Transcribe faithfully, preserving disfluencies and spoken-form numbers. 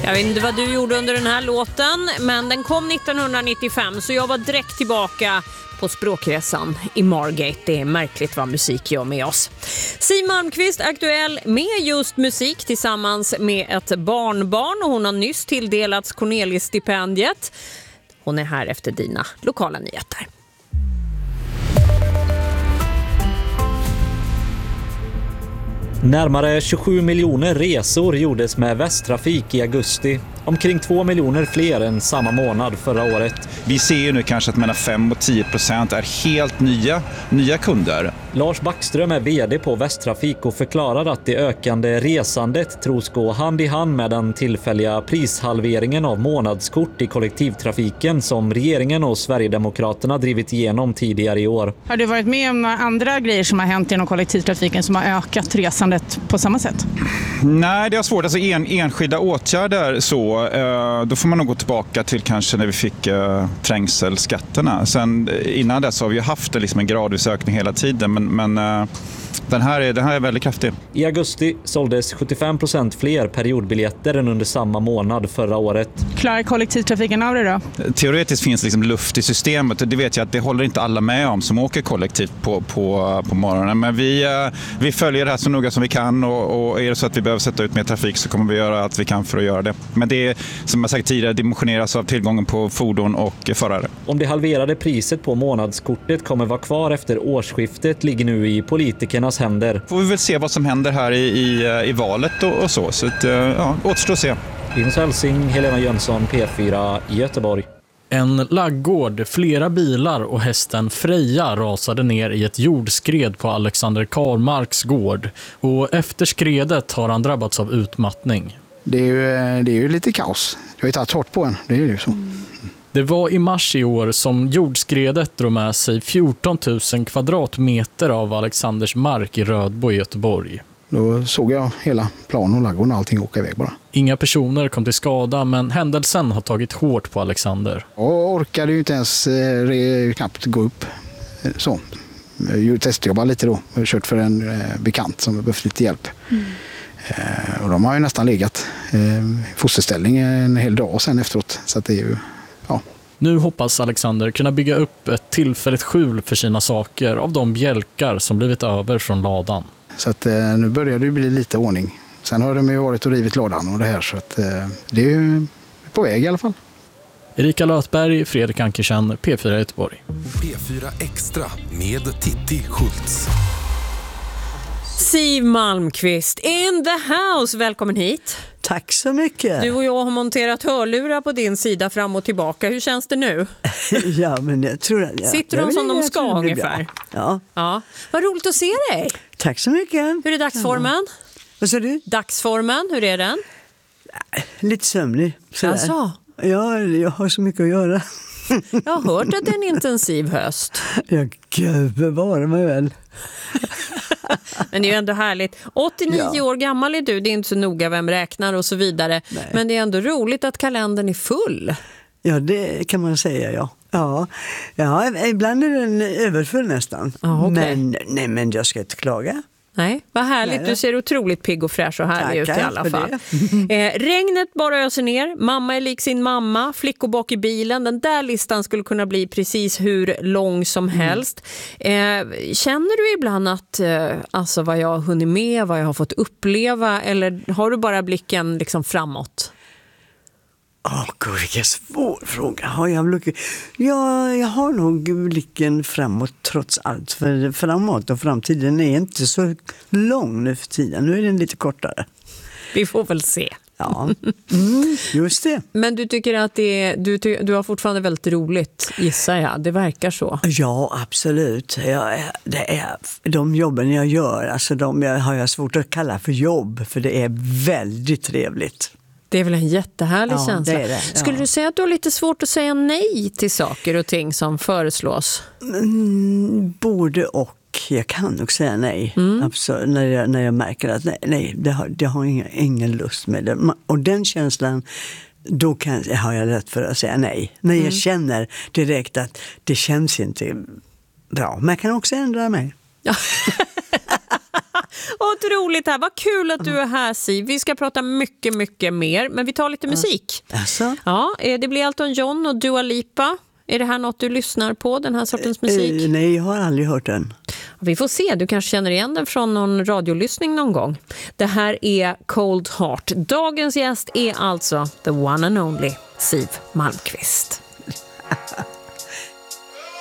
Jag vet inte vad du gjorde under den här låten, men den kom nittonhundranittiofem så jag var direkt tillbaka på språkresan i Margate. Det är märkligt vad musik gör med oss. Siw Malmkvist aktuell med just musik tillsammans med ett barnbarn och hon har nyss tilldelats Cornelis-stipendiet. Hon är här efter dina lokala nyheter. Närmare tjugosju miljoner resor gjordes med Västtrafik i augusti. Omkring två miljoner fler än samma månad förra året. Vi ser ju nu kanske att mellan fem och tio procent är helt nya, nya kunder. Lars Backström är vd på Västtrafik och förklarar att det ökande resandet tros gå hand i hand med den tillfälliga prishalveringen av månadskort i kollektivtrafiken som regeringen och Sverigedemokraterna drivit igenom tidigare i år. Har du varit med om några andra grejer som har hänt inom kollektivtrafiken som har ökat resandet på samma sätt? Nej, det är svårt. Alltså en, enskilda åtgärder så, eh, då får man nog gå tillbaka till kanske när vi fick eh, trängselskatterna. Sen innan dess har vi haft liksom en gradvis ökning hela tiden, men, men eh, den, här är, den här är väldigt kraftig. I augusti såldes sjuttiofem procent fler periodbiljetter än under samma månad förra året. Klarar kollektivtrafiken av det då? Teoretiskt finns liksom luft i systemet och det vet jag att det håller inte alla med om som åker kollektivt på, på, på morgonen. Men vi, eh, vi följer det här så noga som vi kan och, och är det så att vi behöver sätta ut mer trafik så kommer vi göra allt vi kan för att göra det. Men det är, som jag sagt tidigare, dimensioneras av tillgången på fordon och förare. Om det halverade priset på månadskortet kommer vara kvar efter årsskiftet ligger nu i politikernas händer. Får vi väl se vad som händer här i, i, i valet och, och så. Så att, ja, återstår att se. Linus Hälsing, Helena Jönsson, P fyra i Göteborg. En laggård, flera bilar och hästen Freja rasade ner i ett jordskred på Alexander Karlmarks gård. Och efter skredet har han drabbats av utmattning. Det är ju, det är ju lite kaos. Det har ju tagit hårt på en, det är ju så. Det var i mars i år som jordskredet drog med sig fjorton tusen kvadratmeter av Alexanders mark i Rödbo i Göteborg. Då såg jag hela plan och laggården och allting åka iväg bara. Inga personer kom till skada, men händelsen har tagit hårt på Alexander. Jag orkade ju inte ens eh, knappt gå upp. Så. Jag testjobbade lite då. Jag har kört för en eh, bekant som behövde lite hjälp. Mm. Eh, och de har ju nästan legat i eh, fosterställning en hel dag sen efteråt. Så att det är ju, ja. Nu hoppas Alexander kunna bygga upp ett tillfälligt skjul för sina saker av de bjälkar som blivit över från ladan. Så att eh, nu börjar det bli lite ordning. Sen har de ju varit och rivit ladan och det här så att eh, det är ju på väg i alla fall. Erika Lötberg, Fredrik Ankersen, P fyra Göteborg. P fyra Extra med Titti Schultz. Siw Malmkvist in the house, välkommen hit. Tack så mycket. Du och jag har monterat hörlurar på din sida fram och tillbaka. Hur känns det nu? Ja, men jag tror att jag, sitter de som de ska ungefär? Ja. Ja. Vad roligt att se dig. Tack så mycket. Hur är dagsformen? Ja. Vad sa du? Dagsformen, hur är den? Lite sömnig. Alltså? Ja, jag har så mycket att göra. Jag har hört att det är en intensiv höst. Jag gud bevara mig väl. Men det är ju ändå härligt. åttionio ja. år gammal är du, det är inte så noga vem räknar och så vidare. Nej. Men det är ändå roligt att kalendern är full. Ja, det kan man säga, ja. Ja, ja ibland är den överfull nästan. Ah, okay. Men, nej, men jag ska inte klaga. Nej, vad härligt. Nej. Du ser otroligt pigg och fräsch och härlig Tackar ut i alla fall. eh, regnet bara öser ner. Mamma är lik sin mamma. Flickor bak i bilen. Den där listan skulle kunna bli precis hur lång som helst. Eh, känner du ibland att eh, alltså vad jag har hunnit med, vad jag har fått uppleva, eller har du bara blicken liksom framåt? Åh, oh, gud, vilken svår fråga. Har jag, blicken? Ja, jag har nog blicken framåt trots allt. För framåt och framtiden är inte så lång nu för tiden. Nu är den lite kortare. Vi får väl se. Ja, mm, just det. Men du tycker att det är, du, du har fortfarande väldigt roligt, gissar jag. Det verkar så. Ja, absolut. Jag, det är, de jobben jag gör, alltså de jag, har jag svårt att kalla för jobb. För det är väldigt trevligt. Det är väl en jättehärlig ja, känsla. Det är det, ja. Skulle du säga att du har lite svårt att säga nej till saker och ting som föreslås? Mm, både och. Jag kan nog säga nej. Mm. Absolut, när, jag, när jag märker att nej, nej det har, det har ingen, ingen lust med det. Och den känslan, då kan, har jag lätt för att säga nej. När jag mm. känner direkt att det känns inte bra. Men jag kan också ändra mig. Otroligt här. Vad kul att du är här, Siv. Vi ska prata mycket, mycket mer. Men vi tar lite musik. Alltså? Ja, det blir Elton John och Dua Lipa. Är det här något du lyssnar på, den här sortens musik? Eh, nej, jag har aldrig hört den. Vi får se, du kanske känner igen den från någon radiolyssning någon gång. Det här är Cold Heart. Dagens gäst är alltså the one and only Siw Malmkvist.